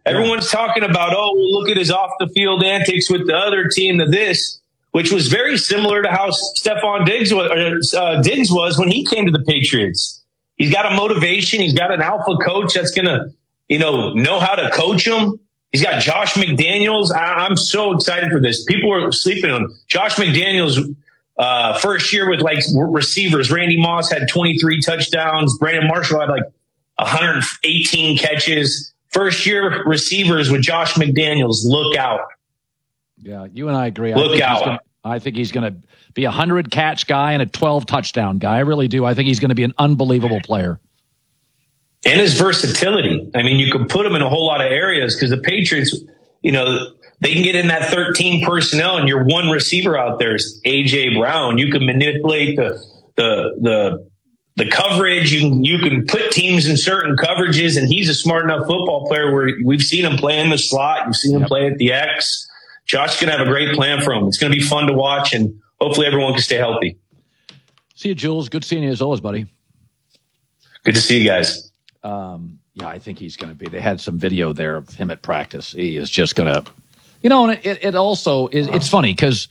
Everyone's talking about, look at his off the field antics with the other team to this, which was very similar to how Stephon Diggs was when he came to the Patriots. He's got a motivation. He's got an alpha coach that's going to, know how to coach him. He's got Josh McDaniels. I'm so excited for this. People were sleeping on Josh McDaniels. First year with receivers, Randy Moss had 23 touchdowns. Brandon Marshall had 118 catches. First year receivers with Josh McDaniels. Look out. Yeah, you and I agree. Look out. I think he's going to be a 100 catch guy and a 12 touchdown guy. I really do. I think he's going to be an unbelievable player. And his versatility. I mean, you can put him in a whole lot of areas because the Patriots, they can get in that 13 personnel and your one receiver out there is A.J. Brown. You can manipulate the coverage. You can put teams in certain coverages, and he's a smart enough football player where we've seen him play in the slot. You've seen him play at the X. Josh's going to have a great plan for him. It's going to be fun to watch, and hopefully everyone can stay healthy. See you, Jules. Good seeing you as always, buddy. Good to see you guys. Yeah, I think he's going to be. They had some video there of him at practice. He is just going to, and it also is, it's funny because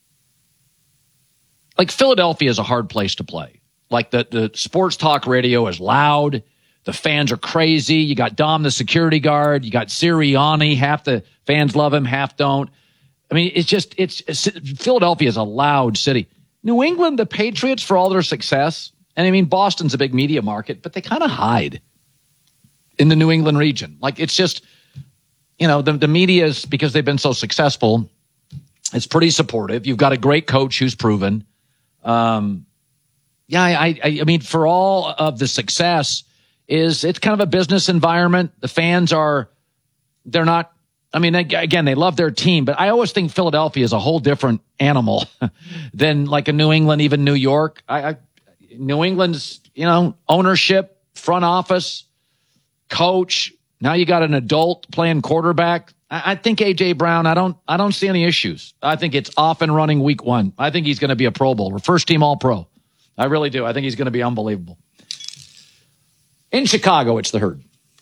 Philadelphia is a hard place to play. The sports talk radio is loud. The fans are crazy. You got Dom, the security guard. You got Sirianni. Half the fans love him, half don't. I mean, Philadelphia is a loud city. New England, the Patriots, for all their success, and I mean, Boston's a big media market, but they kind of hide in the New England region. It's just, the media is, because they've been so successful, it's pretty supportive. You've got a great coach who's proven. I mean, for all of the success it's kind of a business environment. The fans they're not, I mean, again, they love their team, but I always think Philadelphia is a whole different animal than a New England, even New York. New England's, ownership, front office, coach. Now you got an adult playing quarterback. I think A.J. Brown, I don't see any issues. I think it's off and running week one. I think he's going to be a Pro Bowler, first team All-Pro. I really do. I think he's going to be unbelievable. In Chicago, it's the Herd.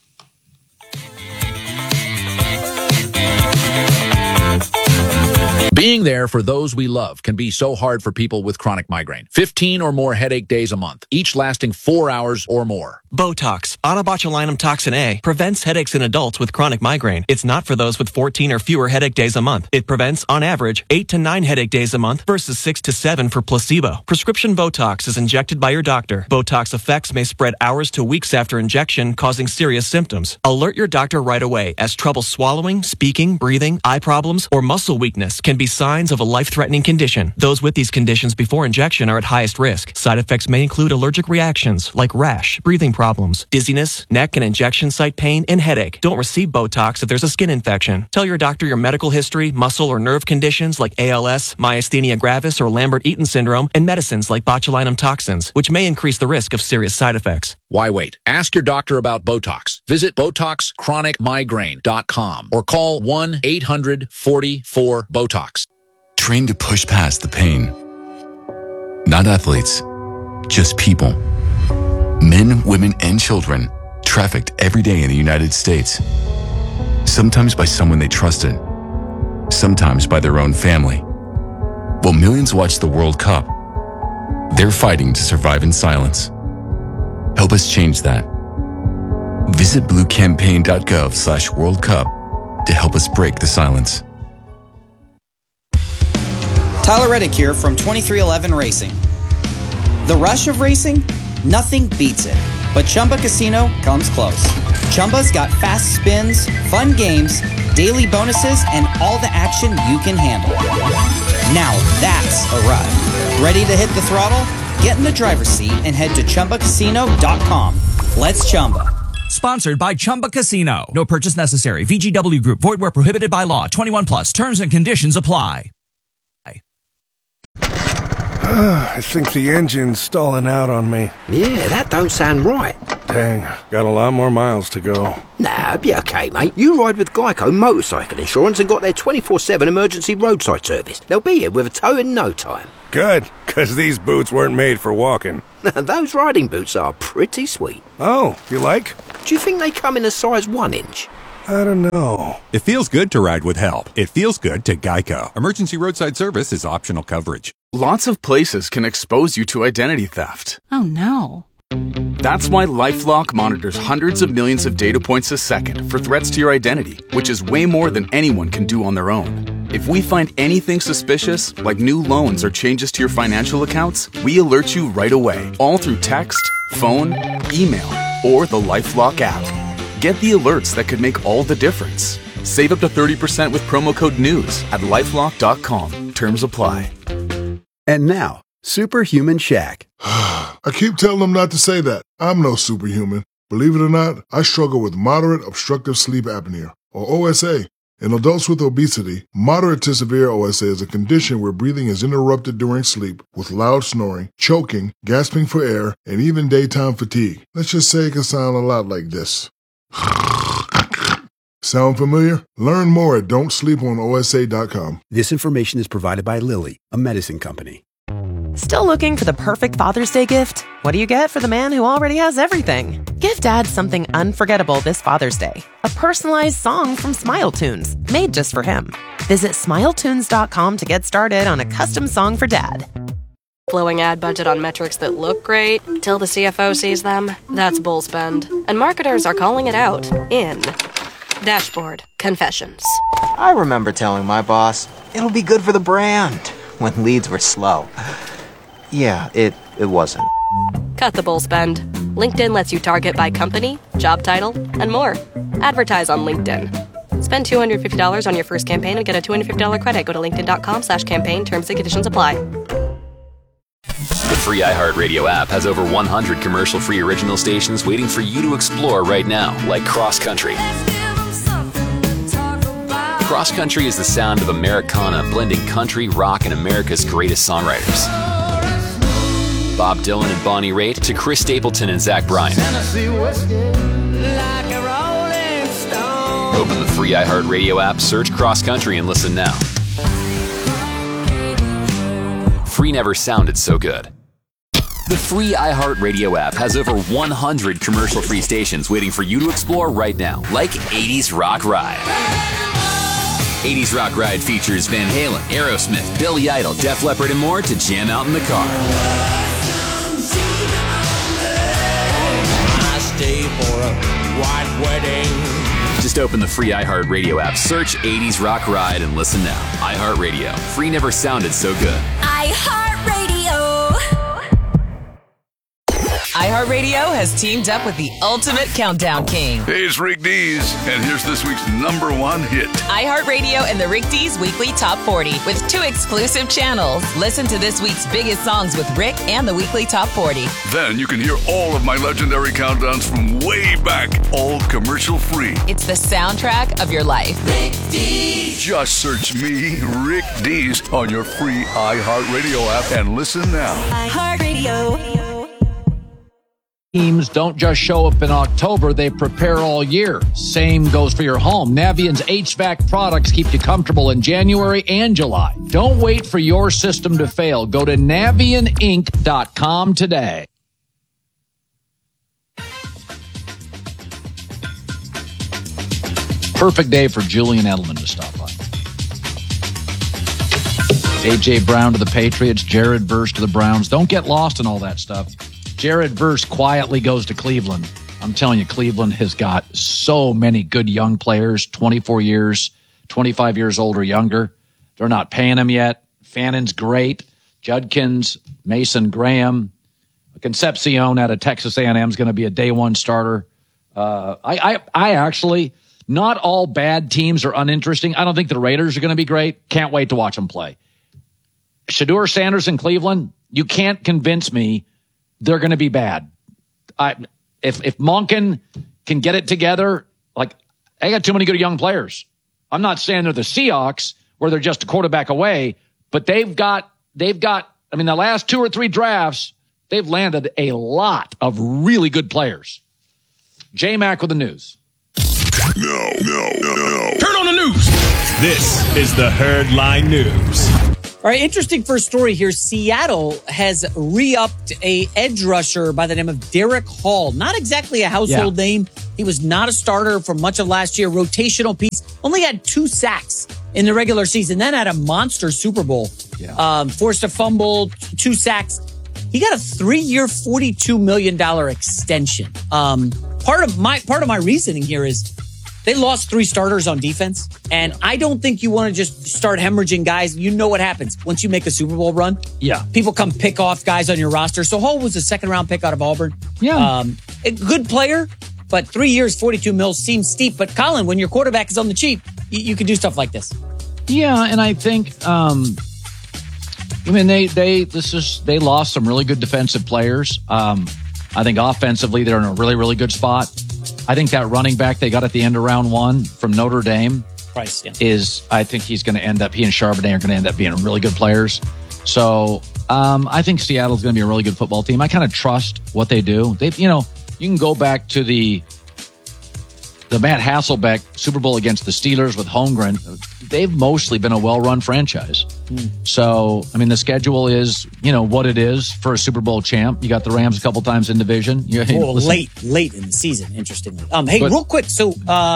Being there for those we love can be so hard for people with chronic migraine. 15 or more headache days a month, each lasting 4 hours or more. Botox, onabotulinum toxin A, prevents headaches in adults with chronic migraine. It's not for those with 14 or fewer headache days a month. It prevents, on average, 8 to 9 headache days a month versus 6 to 7 for placebo. Prescription Botox is injected by your doctor. Botox effects may spread hours to weeks after injection, causing serious symptoms. Alert your doctor right away, as trouble swallowing, speaking, breathing, eye problems, or muscle weakness can be signs of a life-threatening condition. Those with these conditions before injection are at highest risk. Side effects may include allergic reactions like rash, breathing problems, dizziness, neck and injection site pain, and headache. Don't receive Botox if there's a skin infection. Tell your doctor your medical history, muscle or nerve conditions like ALS, myasthenia gravis, or Lambert-Eaton syndrome, and medicines like botulinum toxins, which may increase the risk of serious side effects. Why wait? Ask your doctor about Botox. Visit BotoxChronicMigraine.com or call 1-800-44-BOTOX. Trained to push past the pain. Not athletes, just people. Men, women, and children trafficked every day in the United States. Sometimes by someone they trusted, sometimes by their own family. While millions watch the World Cup, they're fighting to survive in silence. Help us change that. Visit bluecampaign.gov/World Cup to help us break the silence. Tyler Reddick here from 2311 Racing. The rush of racing? Nothing beats it. But Chumba Casino comes close. Chumba's got fast spins, fun games, daily bonuses, and all the action you can handle. Now that's a ride. Ready to hit the throttle? Get in the driver's seat and head to ChumbaCasino.com. Let's Chumba. Sponsored by Chumba Casino. No purchase necessary. VGW Group. Void where prohibited by law. 21 plus. Terms and conditions apply. I think the engine's stalling out on me. Yeah, that don't sound right. Dang, got a lot more miles to go. Nah, it'll be okay, mate. You ride with Geico Motorcycle Insurance and got their 24/7 emergency roadside service. They'll be here with a tow in no time. Good, because these boots weren't made for walking. Those riding boots are pretty sweet. Oh, you like? Do you think they come in a size 1 inch? I don't know. It feels good to ride with help. It feels good to Geico. Emergency roadside service is optional coverage. Lots of places can expose you to identity theft. Oh no. That's why LifeLock monitors hundreds of millions of data points a second for threats to your identity, which is way more than anyone can do on their own. If we find anything suspicious, like new loans or changes to your financial accounts, we alert you right away, all through text, phone, email, or the LifeLock app. Get the alerts that could make all the difference. Save up to 30% with promo code NEWS at LifeLock.com. Terms apply. And now, Superhuman Shaq. I keep telling them not to say that. I'm no superhuman. Believe it or not, I struggle with moderate obstructive sleep apnea, or OSA. In adults with obesity, moderate to severe OSA is a condition where breathing is interrupted during sleep with loud snoring, choking, gasping for air, and even daytime fatigue. Let's just say it can sound a lot like this. Sound familiar? Learn more at don'tsleeponosa.com. This information is provided by Lilly, a medicine company. Still looking for the perfect Father's Day gift? What do you get for the man who already has everything? Give Dad something unforgettable this Father's Day. A personalized song from Smile Tunes, made just for him. Visit SmileTunes.com to get started on a custom song for Dad. Blowing ad budget on metrics that look great till the CFO sees them? That's bull spend. And marketers are calling it out in Dashboard Confessions. I remember telling my boss, it'll be good for the brand, when leads were slow. Yeah, it wasn't. Cut the bull spend. LinkedIn lets you target by company, job title, and more. Advertise on LinkedIn. Spend $250 on your first campaign and get a $250 credit. Go to linkedin.com/campaign. Terms and conditions apply. The free iHeartRadio app has over 100 commercial-free original stations waiting for you to explore right now, like Cross Country. Cross Country is the sound of Americana blending country, rock, and America's greatest songwriters. Bob Dylan and Bonnie Raitt to Chris Stapleton and Zach Bryan. Open the free iHeartRadio app, search Cross Country, and listen now. Free never sounded so good. The free iHeartRadio app has over 100 commercial-free stations waiting for you to explore right now, like 80s Rock Ride. 80s Rock Ride features Van Halen, Aerosmith, Billy Idol, Def Leppard, and more to jam out in the car. I stay for a white wedding. Just open the free iHeartRadio app, search 80s Rock Ride, and listen now. iHeartRadio. Free never sounded so good. iHeartRadio. iHeartRadio has teamed up with the Ultimate Countdown King. Hey, it's Rick Dees, and here's this week's #1 hit. iHeartRadio and the Rick Dees Weekly Top 40 with 2 exclusive channels. Listen to this week's biggest songs with Rick and the Weekly Top 40. Then you can hear all of my legendary countdowns from way back, all commercial free. It's the soundtrack of your life. Rick Dees. Just search me, Rick Dees, on your free iHeartRadio app and listen now. iHeartRadio. Teams don't just show up in October, they prepare all year. Same goes for your home. Navient's HVAC products keep you comfortable in January and July. Don't wait for your system to fail. Go to NavientInc.com today. Perfect day for Julian Edelman to stop by. A.J. Brown to the Patriots, Jared Verse to the Browns. Don't get lost in all that stuff. Jared Verse quietly goes to Cleveland. I'm telling you, Cleveland has got so many good young players, 24 years, 25 years old or younger. They're not paying him yet. Fannon's great. Judkins, Mason Graham, Concepcion out of Texas A&M is going to be a day one starter. I actually, not all bad teams are uninteresting. I don't think the Raiders are going to be great. Can't wait to watch them play. Shedeur Sanders in Cleveland, you can't convince me they're going to be bad. If Monken can get it together, like, they got too many good young players. I'm not saying they're the Seahawks where they're just a quarterback away, but they've got, I mean, the last 2 or 3 drafts, they've landed a lot of really good players. J-Mac with the news. No. Turn on the news. This is the Herdline News. All right, interesting first story here. Seattle has re-upped a edge rusher by the name of Derek Hall. Not exactly a household name, He was not a starter for much of last year. Rotational piece. Only had 2 sacks in the regular season. Then had a monster Super Bowl. Yeah. Forced a fumble, 2 sacks. He got a 3-year, $42 million extension. Part of my reasoning here is they lost 3 starters on defense, and I don't think you want to just start hemorrhaging guys. You know what happens once you make a Super Bowl run. Yeah. People come pick off guys on your roster. So Hall was a second-round pick out of Auburn. Yeah. A good player, but 3 years, $42 million seems steep. But Colin, when your quarterback is on the cheap, you can do stuff like this. Yeah, and I think, they lost some really good defensive players. I think offensively they're in a really, really good spot. I think that running back they got at the end of round 1 from Notre Dame Price, yeah. I think he's going to end up, he and Charbonnet are going to end up being really good players. So I think Seattle's going to be a really good football team. I kind of trust what they do. You can go back to the Matt Hasselbeck Super Bowl against the Steelers with Holmgren. They've mostly been a well-run franchise. So, I mean, the schedule is, what it is for a Super Bowl champ. You got the Rams a couple times in division. Late in the season, interestingly. Real quick. So,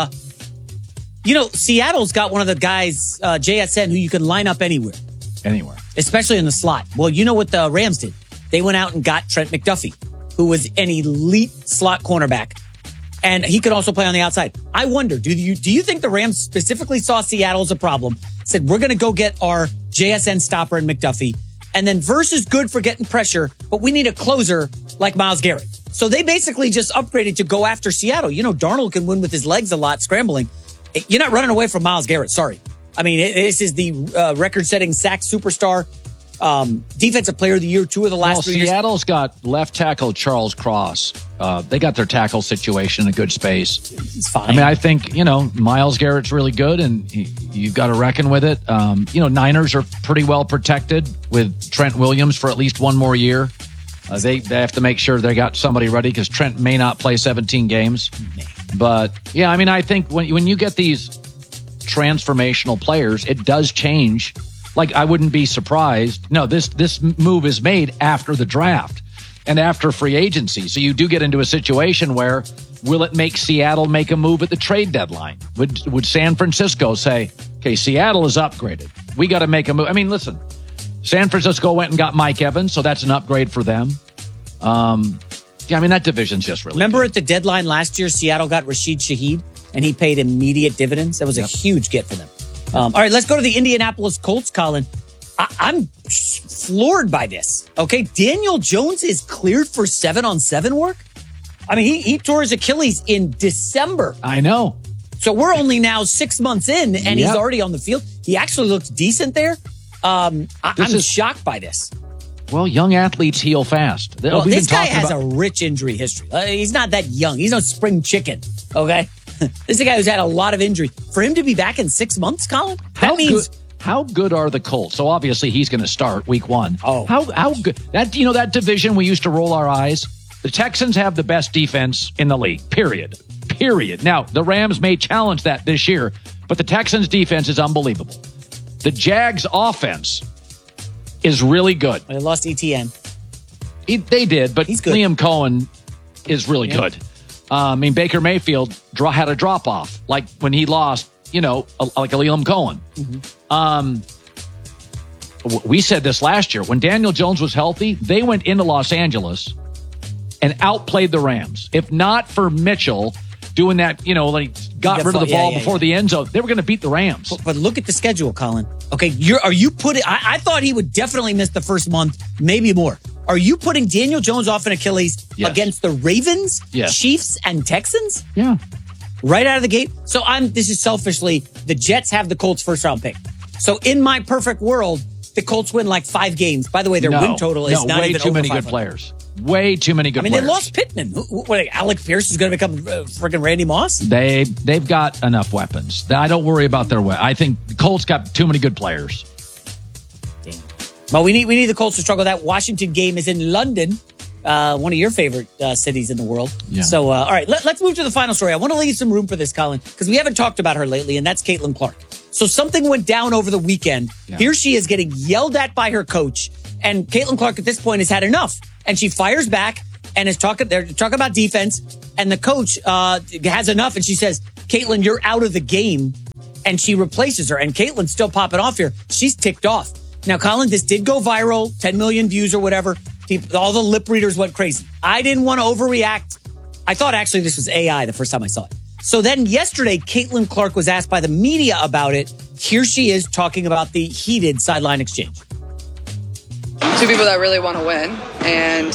Seattle's got one of the guys, JSN, who you can line up anywhere. Especially in the slot. Well, you know what the Rams did? They went out and got Trent McDuffie, who was an elite slot cornerback. And he could also play on the outside. I wonder, do you think the Rams specifically saw Seattle as a problem, said, we're going to go get our JSN stopper and McDuffie, and then Verse is good for getting pressure, but we need a closer like Myles Garrett. So they basically just upgraded to go after Seattle. Darnold can win with his legs a lot, scrambling. You're not running away from Myles Garrett, sorry. I mean, this is the record-setting sack superstar. Defensive player of the year 2 of the last 3 years. Seattle's got left tackle Charles Cross. They got their tackle situation in a good space. It's fine. I mean, I think, Myles Garrett's really good, and you've got to reckon with it. Niners are pretty well protected with Trent Williams for at least 1 more year. They have to make sure they got somebody ready because Trent may not play 17 games. But, yeah, I mean, I think when you get these transformational players, it does change. Like, I wouldn't be surprised. No, this move is made after the draft and after free agency. So you do get into a situation where, will it make Seattle make a move at the trade deadline? Would San Francisco say, okay, Seattle is upgraded, we got to make a move? I mean, listen, San Francisco went and got Mike Evans, so that's an upgrade for them. Yeah, I mean, that division's just really Remember good. At the deadline last year, Seattle got Rashid Shaheed, and he paid immediate dividends. That was a huge get for them. All right, let's go to the Indianapolis Colts, Colin. I'm floored by this. Okay, Daniel Jones is cleared for 7-on-7 work. I mean, he tore his Achilles in December. I know. So we're only now 6 months in, and he's already on the field. He actually looks decent there. I'm shocked by this. Well, young athletes heal fast. Well, this guy has a rich injury history. He's not that young. He's no spring chicken, okay? This is a guy who's had a lot of injury. For him to be back in 6 months, Colin, how good are the Colts? So obviously he's going to start week 1. Oh, how good that division we used to roll our eyes. The Texans have the best defense in the league. Period. Now the Rams may challenge that this year, but the Texans defense is unbelievable. The Jags offense is really good. They lost Etienne. They did, but Liam Cohen is really good. I mean, Baker Mayfield had a drop-off, like when he lost, like a Liam Cohen. We said this last year. When Daniel Jones was healthy, they went into Los Angeles and outplayed the Rams. If not for Mitchell doing that, got rid of the ball before the end zone, they were going to beat the Rams. But look at the schedule, Colin. Okay, are you putting... I thought he would definitely miss the first month, maybe more. Are you putting Daniel Jones off an Achilles against the Ravens, Chiefs, and Texans? Yeah. Right out of the gate? So this is selfishly, the Jets have the Colts first round pick. So in my perfect world, the Colts win like 5 games. By the way, their win total is not way even too over many 500. good players. Way too many good players. They lost Pittman. Alec Pierce is going to become freaking Randy Moss? They've got enough weapons. I don't worry about their way. I think the Colts got too many good players. Well, we need the Colts to struggle. That Washington game is in London, one of your favorite cities in the world. Yeah. So, all right, let's move to the final story. I want to leave some room for this, Colin, because we haven't talked about her lately, and that's Caitlin Clark. So something went down over the weekend. Yeah. Here she is getting yelled at by her coach, and Caitlin Clark at this point has had enough, and she fires back, and they're talking about defense, and the coach has enough, and she says, Caitlin, you're out of the game, and she replaces her, and Caitlin's still popping off here. She's ticked off. Now, Colin, this did go viral, 10 million views or whatever. All the lip readers went crazy. I didn't want to overreact. I thought actually this was AI the first time I saw it. So then yesterday, Caitlin Clark was asked by the media about it. Here she is talking about the heated sideline exchange. Two people that really want to win. And,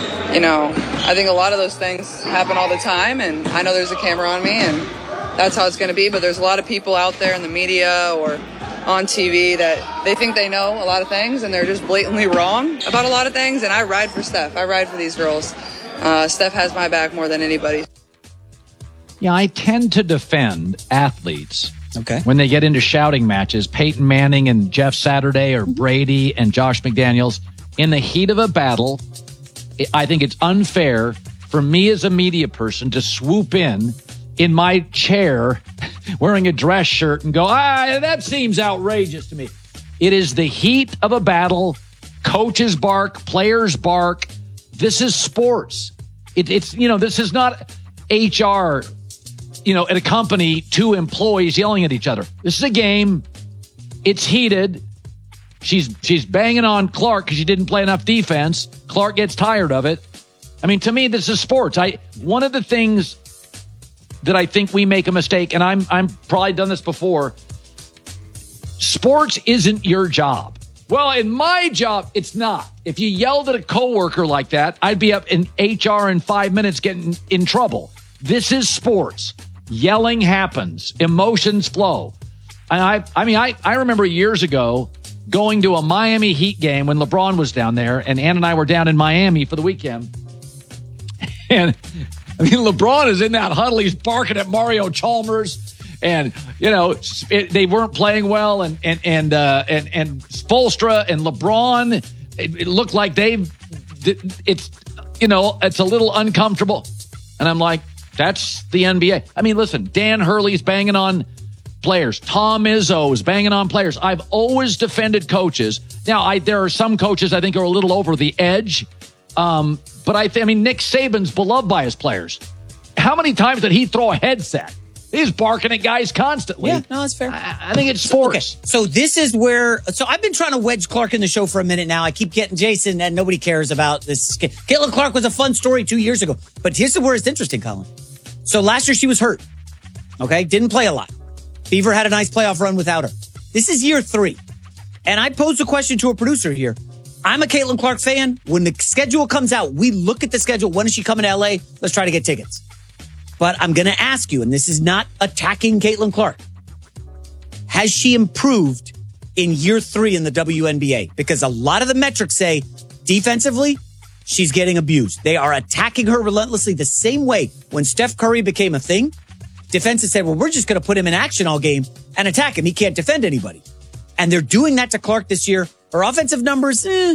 I think a lot of those things happen all the time. And I know there's a camera on me and that's how it's going to be. But there's a lot of people out there in the media or on TV that they think they know a lot of things and they're just blatantly wrong about a lot of things. And I ride for Steph. I ride for these girls. Steph has my back more than anybody. Yeah, I tend to defend athletes okay, when they get into shouting matches. Peyton Manning and Jeff Saturday or Brady and Josh McDaniels. In the heat of a battle, I think it's unfair for me as a media person to swoop in my chair wearing a dress shirt and go, that seems outrageous to me. It is the heat of a battle. Coaches bark, players bark. This is sports. It's this is not HR, at a company, two employees yelling at each other. This is a game. It's heated. She's banging on Clark because she didn't play enough defense. Clark gets tired of it. I mean, to me, this is sports. One of the things that I think we make a mistake, and I'm probably done this before. Sports isn't your job. Well, in my job, it's not. If you yelled at a coworker like that, I'd be up in HR in 5 minutes getting in trouble. This is sports. Yelling happens. Emotions flow. And I remember years ago going to a Miami Heat game when LeBron was down there, and Ann and I were down in Miami for the weekend. And LeBron is in that huddle. He's barking at Mario Chalmers, and they weren't playing well. And Spoelstra and LeBron, it looked like it's a little uncomfortable. And I'm like, that's the NBA. I mean, listen, Dan Hurley's banging on players. Tom Izzo is banging on players. I've always defended coaches. Now, there are some coaches I think are a little over the edge. But Nick Saban's beloved by his players. How many times did he throw a headset? He's barking at guys constantly. Yeah, no, that's fair. I think it's sports. Okay, so this is where... So I've been trying to wedge Clark in the show for a minute now. I keep getting Jason, and nobody cares about this. Caitlin Clark was a fun story 2 years ago. But here's where it's interesting, Colin. So last year she was hurt. Okay? Didn't play a lot. Beaver had a nice playoff run without her. This is year 3. And I posed a question to a producer here. I'm a Caitlin Clark fan. When the schedule comes out, we look at the schedule. When is she coming to L.A.? Let's try to get tickets. But I'm going to ask you, and this is not attacking Caitlin Clark. Has she improved in year 3 in the WNBA? Because a lot of the metrics say defensively, she's getting abused. They are attacking her relentlessly the same way when Steph Curry became a thing. Defenses said, well, we're just going to put him in action all game and attack him. He can't defend anybody. And they're doing that to Clark this year. Her offensive numbers, and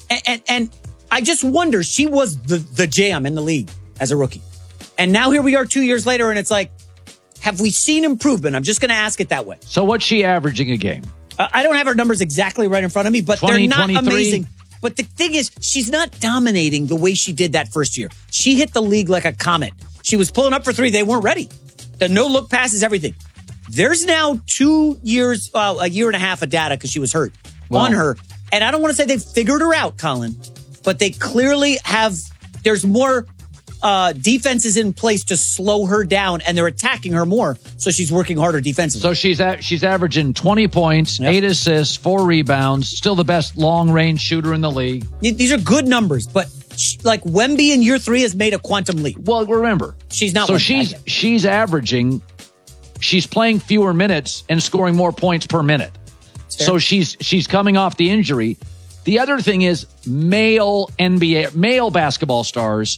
I just wonder, she was the jam in the league as a rookie. And now here we are 2 years later, and it's like, have we seen improvement? I'm just going to ask it that way. So what's she averaging a game? I don't have her numbers exactly right in front of me, but 20, they're not 23. amazing. But the thing is, she's not dominating the way she did that first year. She hit the league like a comet. She was pulling up for 3. They weren't ready. The no-look passes, everything. There's now 2 years, a year and a half of data because she was hurt on her. And I don't want to say they've figured her out, Colin, but they clearly have, there's more defenses in place to slow her down, and they're attacking her more, so she's working harder defensively. So she's averaging 20 points, 8 assists, 4 rebounds, still the best long-range shooter in the league. These are good numbers, but like Wemby in year 3 has made a quantum leap. Well, remember, she's not. So she's averaging, she's playing fewer minutes and scoring more points per minute. So she's coming off the injury. The other thing is male basketball stars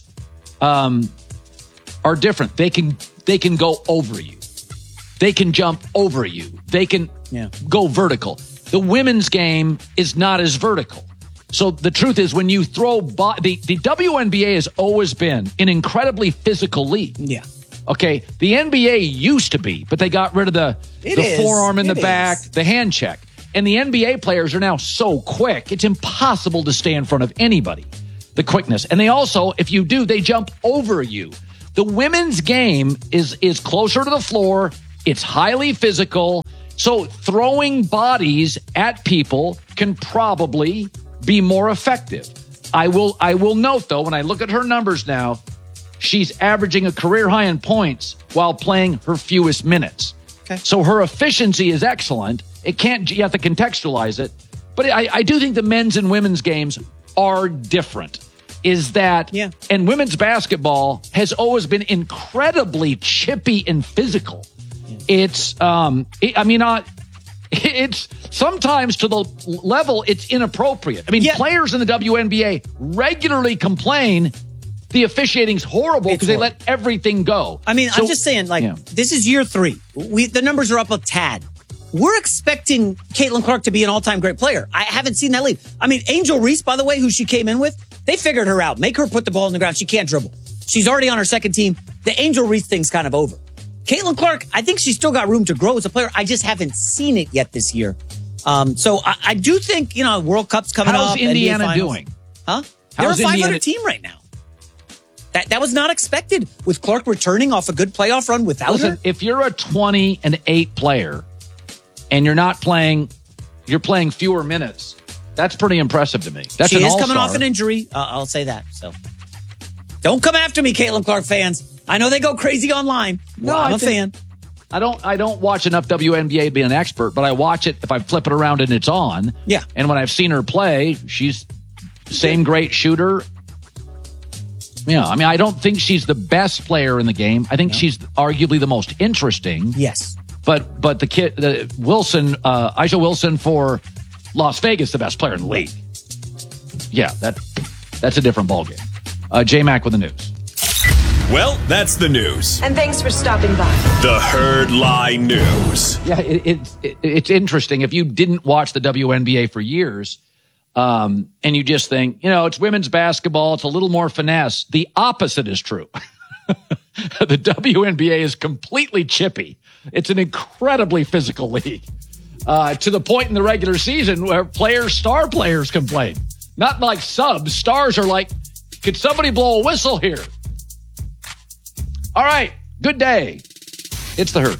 are different. They can go over you. They can jump over you. They can go vertical. The women's game is not as vertical. So the truth is, when you throw the WNBA has always been an incredibly physical league. Yeah. Okay. The NBA used to be, but they got rid of the forearm in the back, the hand check. And the NBA players are now so quick, it's impossible to stay in front of anybody. the quickness. And they also, if you do, they jump over you. The women's game is closer to the floor. It's highly physical. So throwing bodies at people can probably be more effective. I will note, though, when I look at her numbers now, she's averaging a career high in points while playing her fewest minutes. Okay. So her efficiency is excellent. You have to contextualize it. But I do think the men's and women's games are different. And women's basketball has always been incredibly chippy and physical. It's sometimes to the level it's inappropriate. I mean, players in the WNBA regularly complain the officiating's horrible because they let everything go. I mean, I'm just saying, this is year 3. The numbers are up a tad. We're expecting Caitlin Clark to be an all-time great player. I haven't seen that leave. I mean, Angel Reese, by the way, who she came in with, they figured her out. Make her put the ball in the ground. She can't dribble. She's already on her second team. The Angel Reese thing's kind of over. Caitlin Clark, I think she's still got room to grow as a player. I just haven't seen it yet this year. So I do think, World Cup's coming up. How's Indiana doing? Huh? They're a 500 team right now. That was not expected with Clark returning off a good playoff run without her. If you're a 20-8 player and you're playing fewer minutes, that's pretty impressive to me. She is coming off an injury. I'll say that. So don't come after me, Caitlin Clark fans. I know they go crazy online. No, I'm a fan. I don't watch enough WNBA to be an expert, but I watch it if I flip it around and it's on. Yeah. And when I've seen her play, she's the same great shooter. Yeah, I mean, I don't think she's the best player in the game. I think she's arguably the most interesting. Yes. But the kid, Aisha Wilson for Las Vegas, the best player in the league. Yeah, that's a different ballgame. J-Mac with the news. Well, that's the news. And thanks for stopping by. The Herd Line News. Yeah, it's interesting. If you didn't watch the WNBA for years, and you just think, it's women's basketball, it's a little more finesse, the opposite is true. The WNBA is completely chippy. It's an incredibly physical league. To the point in the regular season where star players complain. Not like subs. Stars are like, could somebody blow a whistle here? All right, good day. It's the Herd.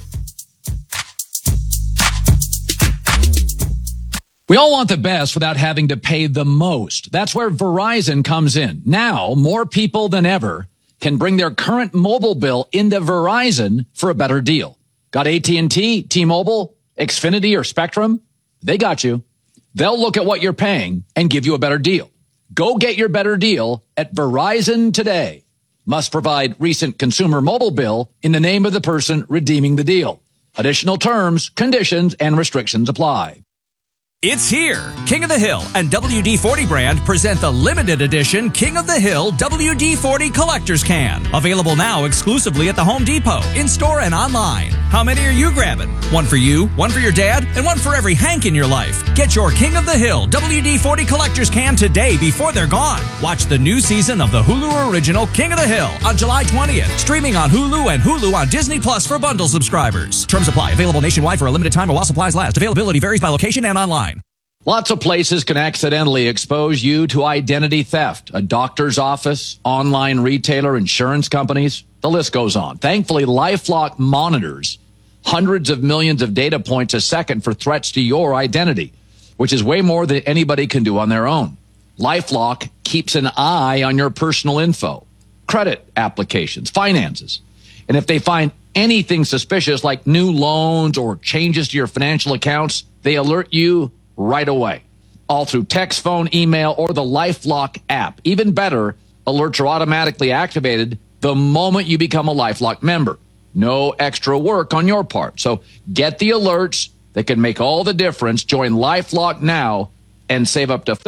We all want the best without having to pay the most. That's where Verizon comes in. Now, more people than ever can bring their current mobile bill into Verizon for a better deal. Got AT&T, T-Mobile, Xfinity, or Spectrum? They got you. They'll look at what you're paying and give you a better deal. Go get your better deal at Verizon today. Must provide recent consumer mobile bill in the name of the person redeeming the deal. Additional terms, conditions, and restrictions apply. It's here. King of the Hill and WD-40 brand present the limited edition King of the Hill WD-40 Collector's Can. Available now exclusively at the Home Depot, in-store and online. How many are you grabbing? One for you, one for your dad, and one for every Hank in your life. Get your King of the Hill WD-40 Collector's Can today before they're gone. Watch the new season of the Hulu original King of the Hill on July 20th. Streaming on Hulu and Hulu on Disney Plus for bundle subscribers. Terms apply. Available nationwide for a limited time while supplies last. Availability varies by location and online. Lots of places can accidentally expose you to identity theft. A doctor's office, online retailer, insurance companies. The list goes on. Thankfully, LifeLock monitors hundreds of millions of data points a second for threats to your identity, which is way more than anybody can do on their own. LifeLock keeps an eye on your personal info, credit applications, finances. And if they find anything suspicious like new loans or changes to your financial accounts, they alert you right away, all through text, phone, email, or the LifeLock app. Even better, alerts are automatically activated the moment you become a LifeLock member. No extra work on your part. So get the alerts that can make all the difference. Join LifeLock now and save up to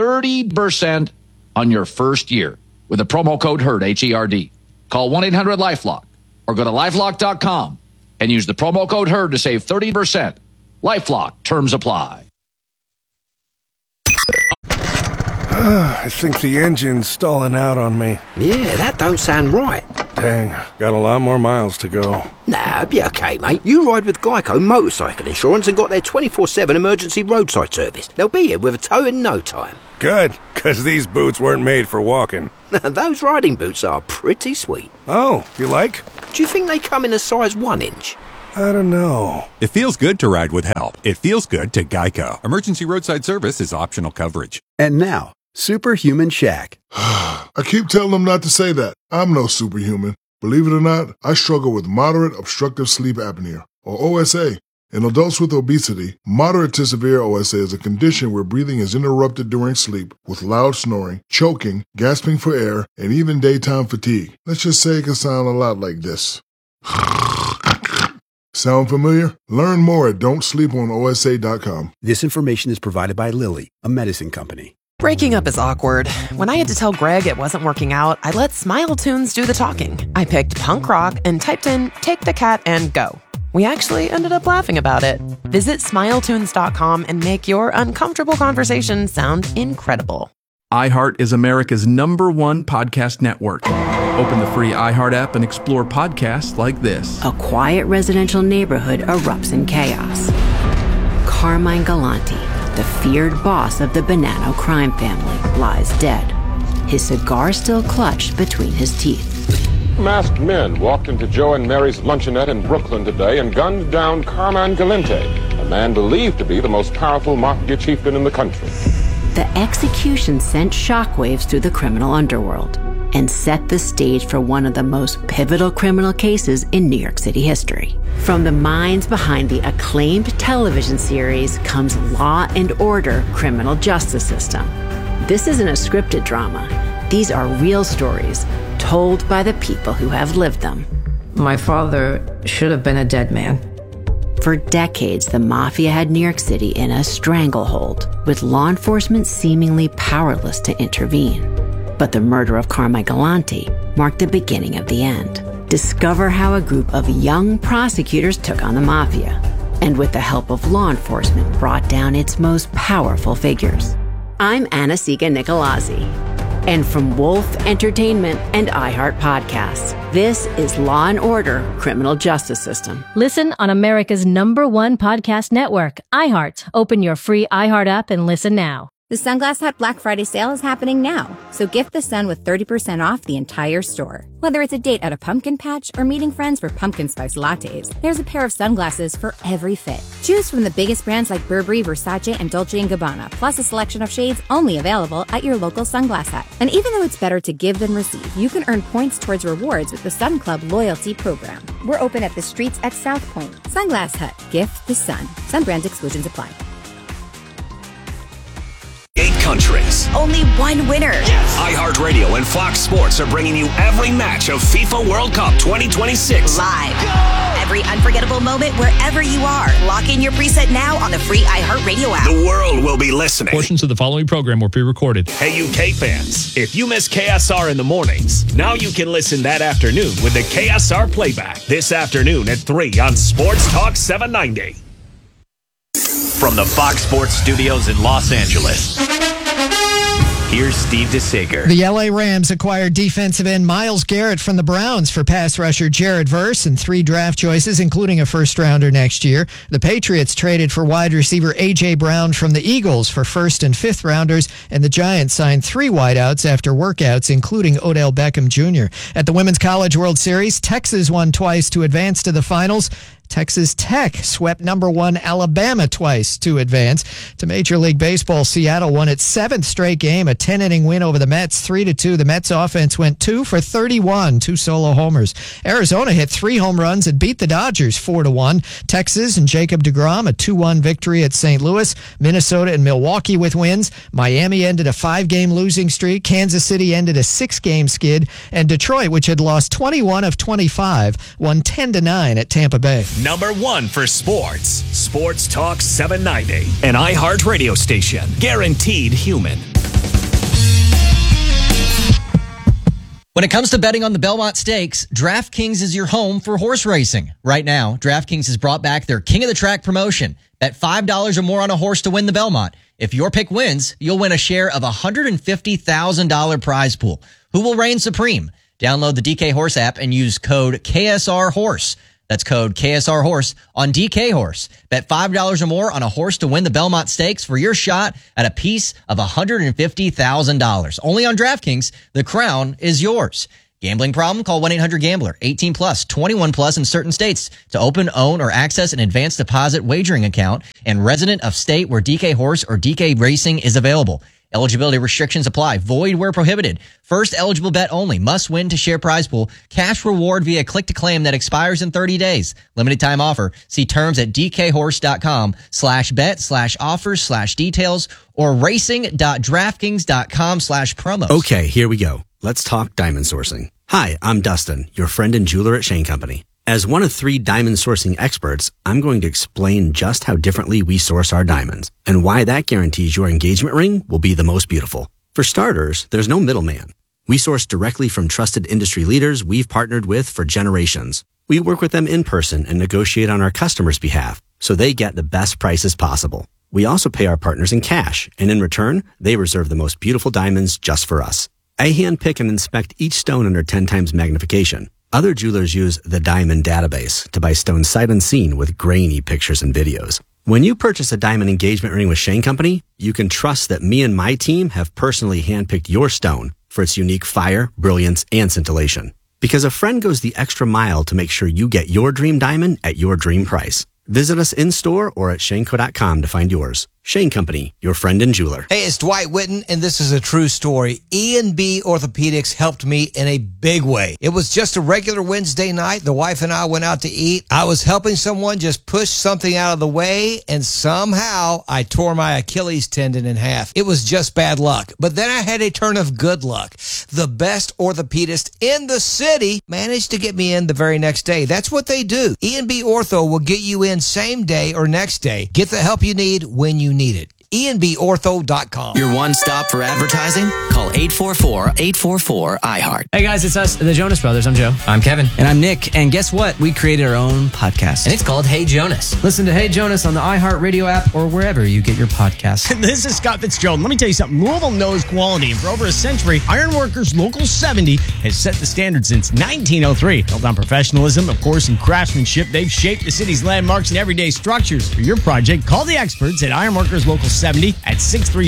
30% on your first year with the promo code HERD, H-E-R-D. Call 1-800-LifeLock or go to LifeLock.com and use the promo code HERD to save 30%. LifeLock. Terms apply. I think the engine's stalling out on me. Yeah, that don't sound right. Dang, got a lot more miles to go. Nah, be okay, mate. You ride with Geico Motorcycle Insurance and got their 24/7 emergency roadside service. They'll be here with a tow in no time. Good, because these boots weren't made for walking. Those riding boots are pretty sweet. Oh, you like? Do you think they come in a size 1 inch? I don't know. It feels good to ride with help. It feels good to Geico. Emergency roadside service is optional coverage. And now, Superhuman Shaq. I keep telling them not to say that. I'm no superhuman. Believe it or not, I struggle with moderate obstructive sleep apnea, or OSA. In adults with obesity, moderate to severe OSA is a condition where breathing is interrupted during sleep with loud snoring, choking, gasping for air, and even daytime fatigue. Let's just say it can sound a lot like this. Sound familiar? Learn more at don'tsleeponosa.com. This information is provided by Lilly, a medicine company. Breaking up is awkward. When I had to tell Greg it wasn't working out, I let Smile Tunes do the talking. I picked punk rock and typed in "Take the Cat and Go." We actually ended up laughing about it. Visit smiletunes.com and make your uncomfortable conversation sound incredible. iHeart is America's #1 podcast network. Open the free iHeart app and explore podcasts like this. A quiet residential neighborhood erupts in chaos. Carmine Galante, the feared boss of the Bonanno crime family, lies dead, his cigar still clutched between his teeth. Masked men walked into Joe and Mary's luncheonette in Brooklyn today and gunned down Carmine Galante, a man believed to be the most powerful mafia chieftain in the country. The execution sent shockwaves through the criminal underworld and set the stage for one of the most pivotal criminal cases in New York City history. From the minds behind the acclaimed television series comes Law and Order: Criminal Justice System. This isn't a scripted drama. These are real stories told by the people who have lived them. My father should have been a dead man. For decades, the mafia had New York City in a stranglehold, with law enforcement seemingly powerless to intervene. But the murder of Carmine Galante marked the beginning of the end. Discover how a group of young prosecutors took on the mafia, and with the help of law enforcement, brought down its most powerful figures. I'm Anna-Sigga Nicolazzi. And from Wolf Entertainment and iHeart Podcasts, this is Law & Order: Criminal Justice System. Listen on America's #1 podcast network, iHeart. Open your free iHeart app and listen now. The Sunglass Hut Black Friday sale is happening now, so gift the sun with 30% off the entire store. Whether it's a date at a pumpkin patch or meeting friends for pumpkin spice lattes, there's a pair of sunglasses for every fit. Choose from the biggest brands like Burberry, Versace, and Dolce & Gabbana, plus a selection of shades only available at your local Sunglass Hut. And even though it's better to give than receive, you can earn points towards rewards with the Sun Club loyalty program. We're open at the streets at South Point. Sunglass Hut. Gift the sun. Some brand exclusions apply. 8 countries. Only one winner. Yes. iHeartRadio and Fox Sports are bringing you every match of FIFA World Cup 2026. Live. Go! Every unforgettable moment wherever you are. Lock in your preset now on the free iHeartRadio app. The world will be listening. Portions of the following program were pre-recorded. Hey, UK fans, if you miss KSR in the mornings, now you can listen that afternoon with the KSR playback. This afternoon at 3 on Sports Talk 790. From the Fox Sports Studios in Los Angeles, here's Steve DeSager. The LA Rams acquired defensive end Myles Garrett from the Browns for pass rusher Jared Verse and 3 draft choices, including a first-rounder next year. The Patriots traded for wide receiver A.J. Brown from the Eagles for first- and fifth-rounders, and the Giants signed 3 wideouts after workouts, including Odell Beckham Jr. At the Women's College World Series, Texas won twice to advance to the finals. Texas Tech swept #1 Alabama twice to advance. To Major League Baseball, Seattle won its 7th straight game, a 10-inning win over the Mets, 3-2. The Mets offense went 2 for 31, 2 solo homers. Arizona hit 3 home runs and beat the Dodgers 4-1. Texas and Jacob deGrom, a 2-1 victory at St. Louis. Minnesota and Milwaukee with wins. Miami ended a 5-game losing streak. Kansas City ended a 6-game skid. And Detroit, which had lost 21 of 25, won 10-9 at Tampa Bay. Number 1 for sports. Sports Talk 790. An iHeart radio station. Guaranteed human. When it comes to betting on the Belmont Stakes, DraftKings is your home for horse racing. Right now, DraftKings has brought back their King of the Track promotion. Bet $5 or more on a horse to win the Belmont. If your pick wins, you'll win a share of a $150,000 prize pool. Who will reign supreme? Download the DK Horse app and use code KSR Horse. That's code KSR Horse on DK Horse. Bet $5 or more on a horse to win the Belmont Stakes for your shot at a piece of $150,000. Only on DraftKings, the crown is yours. Gambling problem? Call 1-800-GAMBLER. 18 plus, 21 plus in certain states to open, own, or access an advanced deposit wagering account and resident of state where DK Horse or DK Racing is available. Eligibility restrictions apply. Void where prohibited. First eligible bet only. Must win to share prize pool. Cash reward via click to claim that expires in 30 days. Limited time offer. See terms at dkhorse.com/bet/offers/details or racing.draftkings.com/promos. Okay, here we go. Let's talk diamond sourcing. Hi, I'm Dustin, your friend and jeweler at Shane Company. As one of 3 diamond sourcing experts, I'm going to explain just how differently we source our diamonds and why that guarantees your engagement ring will be the most beautiful. For starters, there's no middleman. We source directly from trusted industry leaders we've partnered with for generations. We work with them in person and negotiate on our customers' behalf so they get the best prices possible. We also pay our partners in cash, and in return, they reserve the most beautiful diamonds just for us. I handpick and inspect each stone under 10 times magnification. Other jewelers use the Diamond Database to buy stones sight unseen with grainy pictures and videos. When you purchase a diamond engagement ring with Shane Company, you can trust that me and my team have personally handpicked your stone for its unique fire, brilliance, and scintillation. Because a friend goes the extra mile to make sure you get your dream diamond at your dream price. Visit us in-store or at shaneco.com to find yours. Shane Company, your friend and jeweler. Hey, it's Dwight Witten, and this is a true story. E&B Orthopedics helped me in a big way. It was just a regular Wednesday night. The wife and I went out to eat. I was helping someone just push something out of the way, and somehow I tore my Achilles tendon in half. It was just bad luck. But then I had a turn of good luck. The best orthopedist in the city managed to get me in the very next day. That's what they do. E&B Ortho will get you in same day or next day. Get the help you need when you need it. ENBOrtho.com. Your one stop for advertising? Call 844-844-iHeart. Hey guys, it's us, the Jonas Brothers. I'm Joe. I'm Kevin. And I'm Nick. And guess what? We created our own podcast. And it's called Hey Jonas. Listen to Hey Jonas on the iHeartRadio app or wherever you get your podcasts. This is Scott Fitzgerald. Let me tell you something. Louisville knows quality. And for over a century, Ironworkers Local 70 has set the standard since 1903. Built on professionalism, of course, and craftsmanship, they've shaped the city's landmarks and everyday structures. For your project, call the experts at Ironworkers Local 70 at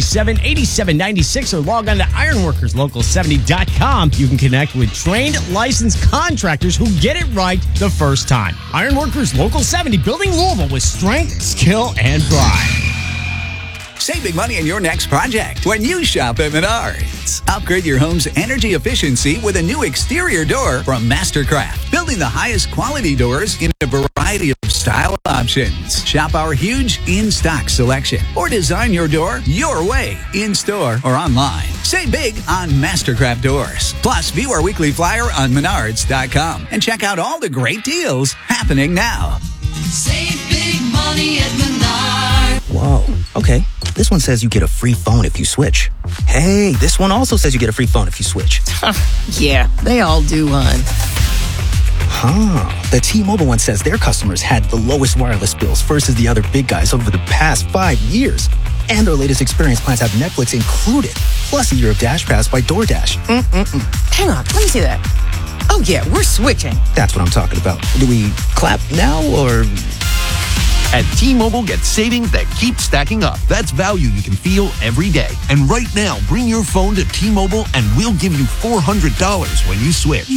637-8796 or log on to ironworkerslocal70.com. You can connect with trained, licensed contractors who get it right the first time. Ironworkers Local 70, building Louisville with strength, skill, and pride. Save big money on your next project when you shop at Menards. Upgrade your home's energy efficiency with a new exterior door from Mastercraft. Building the highest quality doors in a variety of style options. Shop our huge in-stock selection or design your door your way, in-store or online. Save big on Mastercraft doors. Plus, view our weekly flyer on Menards.com and check out all the great deals happening now. Save big money at Menards. Whoa, okay. This one says you get a free phone if you switch. Hey, this one also says you get a free phone if you switch. Yeah, they all do, hon. The T-Mobile one says their customers had the lowest wireless bills versus the other big guys over the past 5 years. And their latest experience plans have Netflix included, plus a year of Dash Pass by DoorDash. Hang on, let me see that. Oh, yeah, we're switching. That's what I'm talking about. Do we clap now or... At T-Mobile, get savings that keep stacking up. That's value you can feel every day. And right now, bring your phone to T-Mobile and we'll give you $400 when you switch.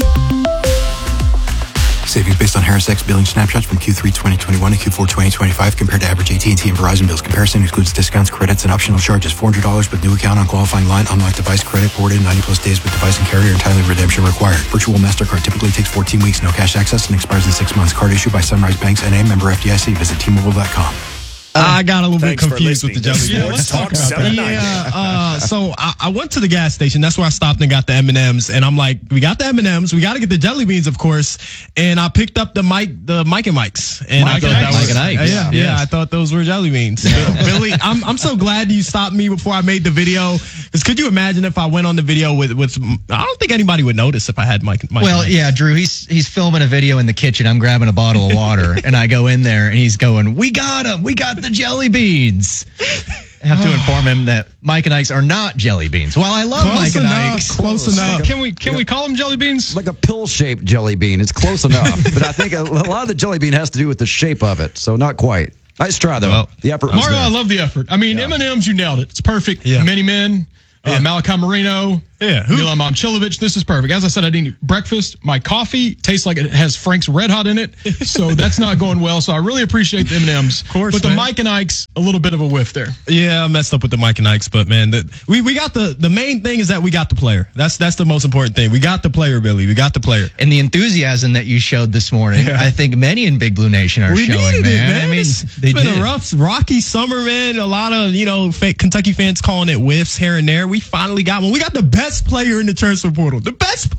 Savings based on Harris X billing snapshots from Q3 2021 to Q4 2025 compared to average AT&T and Verizon bills. Comparison excludes discounts, credits, and optional charges. $400 with new account on qualifying line. Unlocked device credit ported 90-plus days with device and carrier. Entirely redemption required. Virtual MasterCard typically takes 14 weeks. No cash access and expires in 6 months. Card issued by Sunrise Banks N.A. member FDIC. Visit T-Mobile.com. I got a little bit confused with the jelly beans. Let's talk about that. So I went to the gas station. That's where I stopped and got the M&Ms. And I'm like, we got the M&Ms. We got to get the jelly beans, of course. And I picked up the Mike and Mike's. And I thought that was Mike and Ike. Yeah, I thought those were jelly beans. Billy, I'm so glad you stopped me before I made the video. Because could you imagine if I went on the video with I don't think anybody would notice if I had Mike. Well, yeah, Drew, he's filming a video in the kitchen. I'm grabbing a bottle of water and I go in there and he's going, we got him. We got the jelly beans. have to inform him that Mike and Ike's are not jelly beans. While I love Mike and Ike's. Close enough. Can we call them jelly beans? Like a pill-shaped jelly bean. It's close enough. But I think a lot of the jelly bean has to do with the shape of it. So not quite. Nice try, though. Well, the effort was Mario, there. I love the effort. I mean, M&M's, you nailed it. It's perfect. Yeah. Many Men, Malachi Marino, Milan Momcilovic. This is perfect. As I said, I didn't eat breakfast. My coffee tastes like it has Frank's Red Hot in it, so that's not going well. So I really appreciate the M&M's. Of course, but the Mike and Ike's, a little bit of a whiff there. Yeah, I messed up with the Mike and Ike's, but man, we got the main thing is that we got the player. That's the most important thing. We got the player, Billy. We got the player. And the enthusian that you showed this morning, I think many in Big Blue Nation are showing, man. I mean, it's been a rough, rocky summer, man. A lot of Kentucky fans calling it whiffs here and there. We finally got one. We got the best player in the transfer portal. The best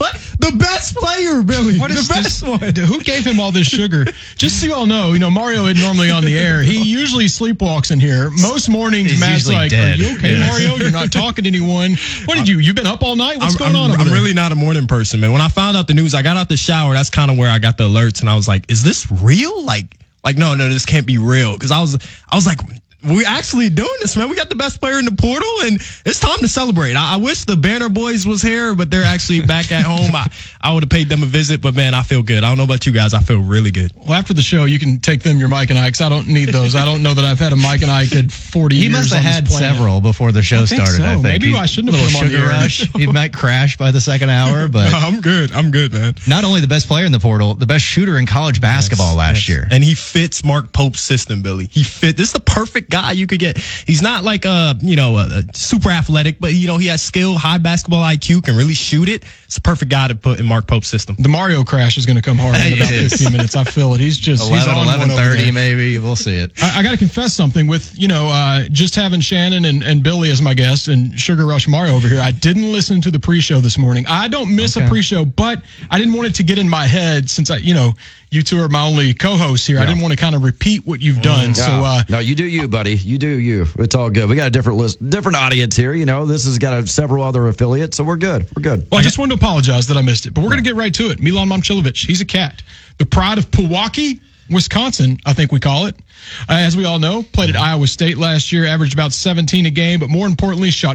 player, Billy. What is the best one? Who gave him all this sugar? Just so you all know, Mario isn't normally on the air. He usually sleepwalks in here. Most mornings, Matt's like, dead. "Are you okay, Mario? You're not talking to anyone. What did you been up all night? What's going on over I'm there?" really not a morning person, man. When I found out the news, I got out the shower. That's kind of where I got the alerts, and I was like, "Is this real? Like, no, this can't be real." Because I was like, we're actually doing this, man. We got the best player in the portal, and it's time to celebrate. I wish the Banner Boys was here, but they're actually back at home. I would have paid them a visit, but man, I feel good. I don't know about you guys. I feel really good. Well, after the show, you can take them your Mike and Ike's. I don't need those. I don't know that I've had a Mike and Ike at 40 years. He must have had several before the show started, so. I think. Maybe I shouldn't have put him on the sugar air. rush. He might crash by the second hour, but I'm good, man. Not only the best player in the portal, the best shooter in college basketball last year. And he fits Mark Pope's system, Billy. This is the perfect guy you could get. He's not like a super athletic, but he has skill, high basketball IQ, can really shoot it. It's a perfect guy to put in Mark Pope's system. The Mario crash is going to come hard in about 15 minutes. I feel it. He's 11:30 maybe. We'll see it. I got to confess something with, just having Shannon and Billy as my guests and Sugar Rush Mario over here. I didn't listen to the pre-show this morning. I don't miss a pre-show, but I didn't want it to get in my head since you two are my only co-hosts here. Yeah. I didn't want to kind of repeat what you've done. Yeah. So no, you do you, buddy. You do you. It's all good. We got a different audience here. This has got several other affiliates, so we're good. Well, I just wanted to apologize that I missed it, but we're going to get right to it. Milan Momcilovic, he's a cat. The pride of Pewaukee, Wisconsin, I think we call it. As we all know, played at Iowa State last year, averaged about 17 a game, but more importantly, shot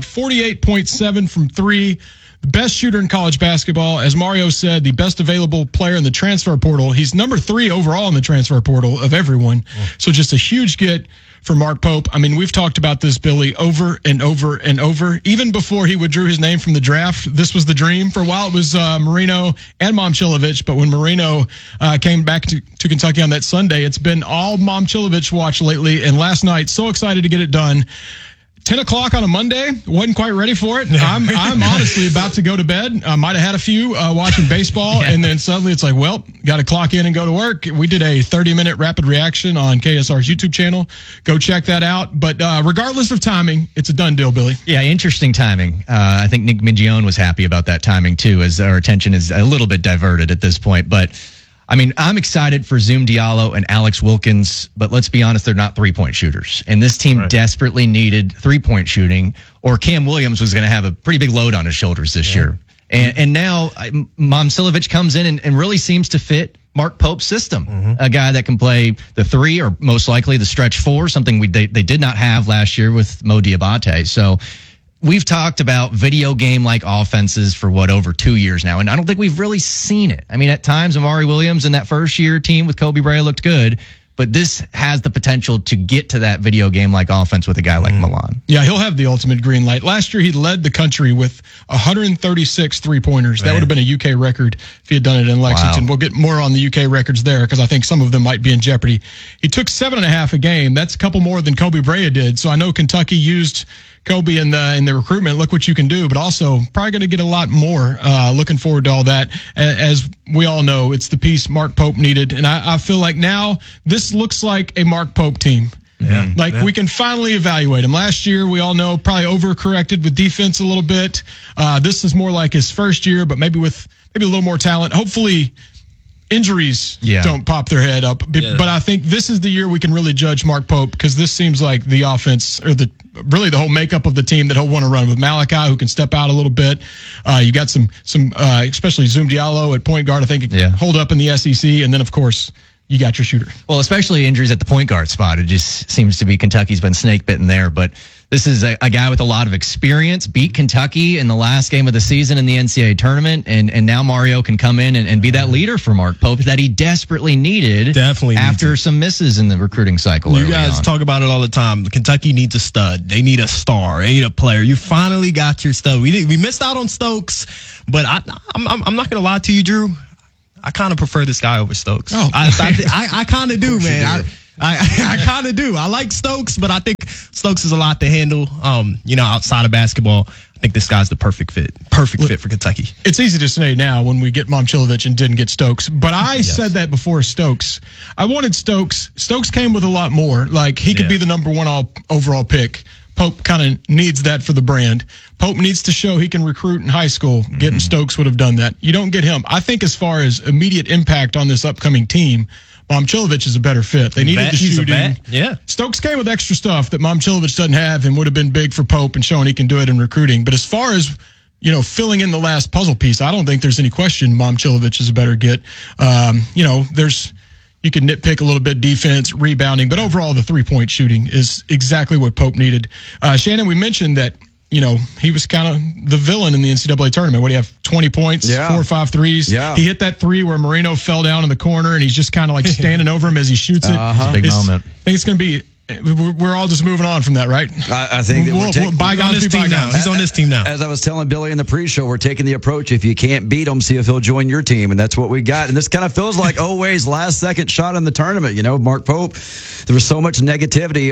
48.7 from three. The best shooter in college basketball. As Mario said, the best available player in the transfer portal. He's number 3 overall in the transfer portal of everyone. So just a huge get for Mark Pope. I mean, we've talked about this, Billy, over and over and over. Even before he withdrew his name from the draft, this was the dream. For a while, it was Marino and Momcilovic. But when Marino came back to Kentucky on that Sunday, it's been all Momcilovic watch lately. And last night, so excited to get it done. 10 o'clock on a Monday, wasn't quite ready for it. I'm honestly about to go to bed. I might have had a few watching baseball, and then suddenly it's like, well, got to clock in and go to work. We did a 30-minute rapid reaction on KSR's YouTube channel. Go check that out. But regardless of timing, it's a done deal, Billy. Yeah, interesting timing. I think Nick Mingione was happy about that timing, too, as our attention is a little bit diverted at this point. But I mean, I'm excited for Zoom Diallo and Alex Wilkins, but let's be honest, they're not three-point shooters. And this team desperately needed three-point shooting, or Cam Williams was going to have a pretty big load on his shoulders this year. And now Momcilovic comes in and really seems to fit Mark Pope's system. A guy that can play the three, or most likely the stretch four, something they did not have last year with Mo Diabate. So we've talked about video game-like offenses for, over 2 years now, and I don't think we've really seen it. I mean, at times, Amari Williams in that first-year team with Kobe Bryant looked good, but this has the potential to get to that video game-like offense with a guy like Milan. Yeah, he'll have the ultimate green light. Last year, he led the country with 136 three-pointers. That would have been a UK record if he had done it in Lexington. Wow. We'll get more on the UK records there because I think some of them might be in jeopardy. He took 7.5 a game. That's a couple more than Kobe Bryant did, so I know Kentucky used Kobe in the recruitment. Look what you can do, but also probably going to get a lot more. Looking forward to all that. As we all know, it's the piece Mark Pope needed, and I feel like now this looks like a Mark Pope team. Yeah, we can finally evaluate him. Last year, we all know, probably overcorrected with defense a little bit. This is more like his first year, but maybe with a little more talent. Hopefully injuries don't pop their head up. But I think this is the year we can really judge Mark Pope, because this seems like the offense, or really the whole makeup of the team that he'll want to run with Malachi, who can step out a little bit. You got some especially Zoom Diallo at point guard, I think, hold up in the SEC. And then, of course, you got your shooter. Well, especially injuries at the point guard spot. It just seems to be Kentucky's been snake bitten there. But this is a guy with a lot of experience, beat Kentucky in the last game of the season in the NCAA tournament. And now Mario can come in and be that leader for Mark Pope that he desperately needed. Definitely after some misses in the recruiting cycle. You guys talk about it all the time. Kentucky needs a stud. They need a star. They need a player. You finally got your stud. We missed out on Stokes, but I'm not going to lie to you, Drew. I kind of prefer this guy over Stokes. Oh, I kind of do, man. I kind of do. I like Stokes, but I think Stokes is a lot to handle. Outside of basketball, I think this guy's the perfect fit for Kentucky. It's easy to say now when we get Momcilovic and didn't get Stokes, but I said that before Stokes. I wanted Stokes. Stokes came with a lot more. Like, he could be the number one overall pick. Pope kind of needs that for the brand. Pope needs to show he can recruit in high school. Getting Stokes would have done that. You don't get him. I think as far as immediate impact on this upcoming team, Momcilovic is a better fit. They needed the shooting. Yeah. Stokes came with extra stuff that Momcilovic doesn't have and would have been big for Pope and showing he can do it in recruiting. But as far as, filling in the last puzzle piece, I don't think there's any question Momcilovic is a better get. You can nitpick a little bit defense, rebounding, but overall the three-point shooting is exactly what Pope needed. Shannon, we mentioned that, he was kind of the villain in the NCAA tournament. What do you have, 20 points, 4 or 5 threes? Yeah. He hit that three where Marino fell down in the corner, and he's just kind of like standing over him as he shoots it. Big moment. I think it's going to be we're all just moving on from that, right? I think that bygones be bygones. He's on this team now. As I was telling Billy in the pre-show, we're taking the approach, if you can't beat him, see if he'll join your team, and that's what we got. And this kind of feels like Oweh's last-second shot in the tournament. Mark Pope, there was so much negativity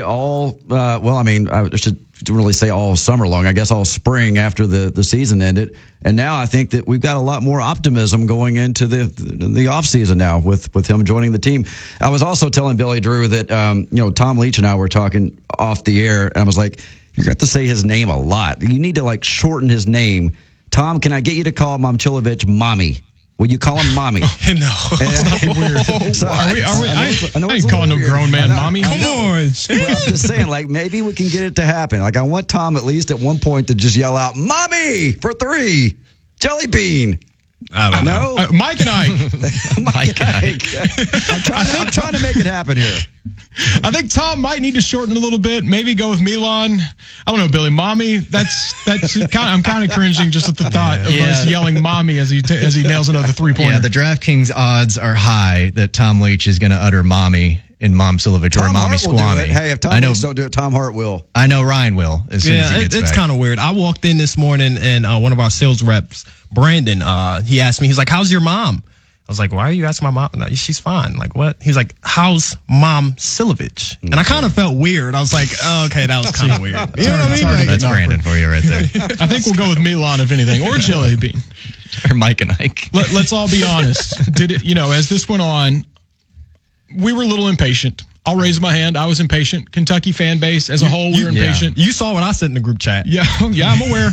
I should really say all summer long, I guess all spring after the season ended. And now I think that we've got a lot more optimism going into the offseason now with him joining the team. I was also telling Billy Drew that, Tom Leach and I were talking off the air, and I was like, you're going to have to say his name a lot. You need to shorten his name. Tom, can I get you to call Momcilovic Mommy? Will you call him Mommy? No, that's not weird. So I ain't calling no grown man Mommy. Come on. I'm just saying, maybe we can get it to happen. I want Tom at least at one point to just yell out, Mommy, for 3. Jelly bean. I don't know. Mike and Ike. Mike and Ike. I'm trying to make it happen here. I think Tom might need to shorten a little bit. Maybe go with Milan. I don't know, Billy. Mommy. That's I'm kind of cringing just at the thought of us yelling "mommy" as he nails another 3-pointer. Yeah, the DraftKings odds are high that Tom Leach is going to utter "mommy" in Momcilovic or Mommy Squammy. Hey, if Tom Leach don't do it, Tom Hart will. I know Ryan will. As soon as he gets it's back. kind of weird. I walked in this morning and one of our sales reps, Brandon, he asked me, he's like, "How's your mom?" I was like, "Why are you asking my mom?" No, she's fine. Like, what? He's like, "How's Momcilovic?" And I kind of felt weird. I was like, oh, okay, that was kind of weird. You know what I mean? That's Brandon for you right there. I think we'll go with Milan, if anything, or Jelly Bean. Or Mike and Ike. Let's all be honest. Did it? As this went on, we were a little impatient. I'll raise my hand. I was impatient. Kentucky fan base as a whole, we were impatient. You saw what I said in the group chat. Yeah, I'm aware.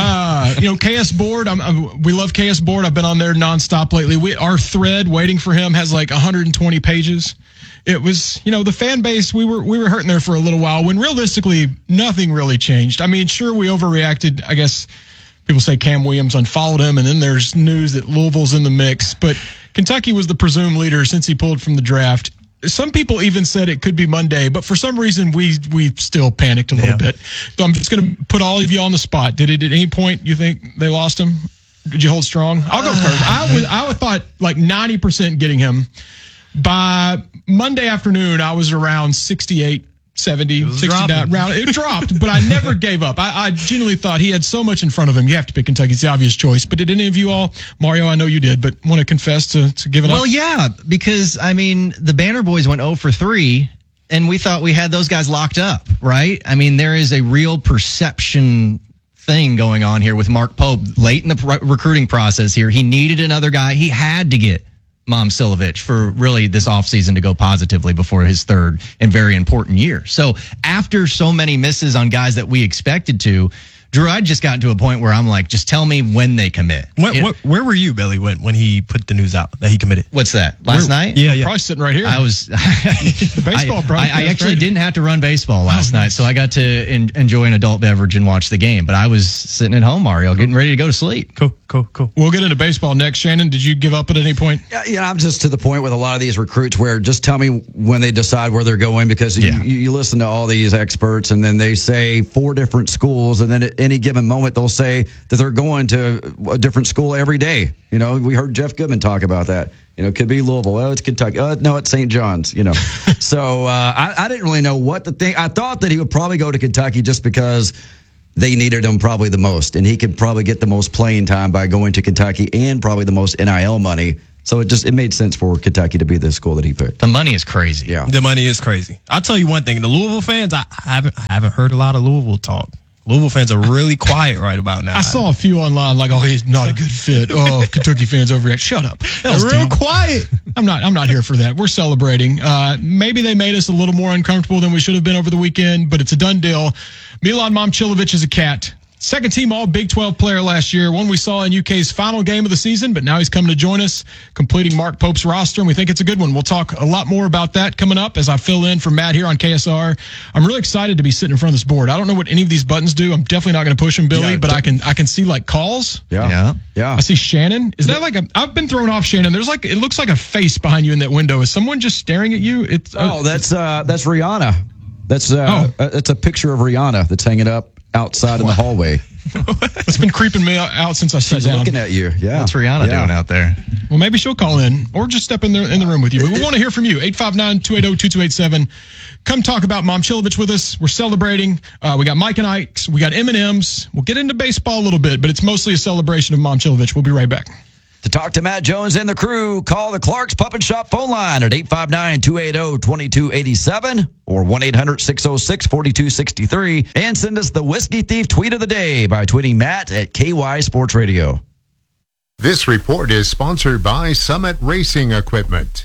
KS Board. We love KS Board. I've been on there nonstop lately. Our thread waiting for him has 120 pages. It was, the fan base. We were hurting there for a little while. When realistically, nothing really changed. I mean, sure, we overreacted. I guess people say Cam Williams unfollowed him, and then there's news that Louisville's in the mix. But Kentucky was the presumed leader since he pulled from the draft. Some people even said it could be Monday, but for some reason we still panicked a little bit. So I'm just going to put all of you on the spot. Did it at any point you think they lost him? Did you hold strong? I'll go first. I thought 90% getting him. By Monday afternoon, I was around 68, 70, 69. It dropped, but I never gave up. I genuinely thought he had so much in front of him. You have to pick Kentucky. It's the obvious choice. But did any of you all, Mario, I know you did, but want to confess to giving up? Well, yeah, because, the Banner Boys went 0 for 3, and we thought we had those guys locked up, right? There is a real perception thing going on here with Mark Pope late in the recruiting process here. He needed another guy. He had to get Momcilovic for really this offseason to go positively before his third and very important year. So after so many misses on guys that we expected to, Drew, I'd just gotten to a point where I'm like, just tell me when they commit. Where were you, Billy, when he put the news out that he committed? What's that? Last night? Yeah. Probably sitting right here. I was. The baseball I actually didn't have to run baseball last night, so I got to enjoy an adult beverage and watch the game. But I was sitting at home, Mario, getting ready to go to sleep. Cool. We'll get into baseball next. Shannon, did you give up at any point? Yeah, I'm just to the point with a lot of these recruits where just tell me when they decide where they're going, because you listen to all these experts and then they say 4 different schools, and then at any given moment they'll say that they're going to a different school every day. We heard Jeff Goodman talk about that. It could be Louisville. Oh, it's Kentucky. No, it's St. John's, So I didn't really know what to think. I thought that he would probably go to Kentucky just because they needed him probably the most, and he could probably get the most playing time by going to Kentucky and probably the most NIL money. So it made sense for Kentucky to be the school that he picked. The money is crazy. Yeah. The money is crazy. I'll tell you one thing. The Louisville fans, I haven't heard a lot of Louisville talk. Louisville fans are really quiet right about now. I saw a few online like, oh, he's not a good fit. Oh, Kentucky fans overreact. Shut up. They're real quiet. I'm not here for that. We're celebrating. Maybe they made us a little more uncomfortable than we should have been over the weekend, but it's a done deal. Milan Momcilovic is a cat. Second team all Big 12 player last year, one we saw in UK's final game of the season, but now he's coming to join us, completing Mark Pope's roster, and we think it's a good one. We'll talk a lot more about that coming up as I fill in for Matt here on KSR. I'm really excited to be sitting in front of this board. I don't know what any of these buttons do. I'm definitely not going to push them, Billy, but I can see like calls. Yeah. I see Shannon. Is that I've been thrown off, Shannon. It looks like a face behind you in that window. Is someone just staring at you? That's Rihanna. That's it's a picture of Rihanna that's hanging up outside in the hallway. It's been creeping me out since I sat She's down. looking at you. Yeah. What's Rihanna doing out there? Well, maybe she'll call in or just step in the room with you. But we want to hear from you. 859-280-2287. Come talk about Momcilovic with us. We're celebrating. We got Mike and Ike's. We got M&M's. We'll get into baseball a little bit, but it's mostly a celebration of Momcilovic. We'll be right back. To talk to Matt Jones and the crew, call the Clark's Pup & Shop phone line at 859-280-2287 or 1-800-606-4263, and send us the Whiskey Thief tweet of the day by tweeting Matt at KY Sports Radio. This report is sponsored by Summit Racing Equipment.